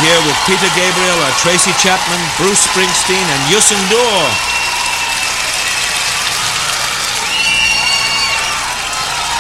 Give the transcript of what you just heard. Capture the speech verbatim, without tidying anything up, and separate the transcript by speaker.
Speaker 1: here with Peter Gabriel, uh, Tracy Chapman, Bruce Springsteen, and Yusin Door.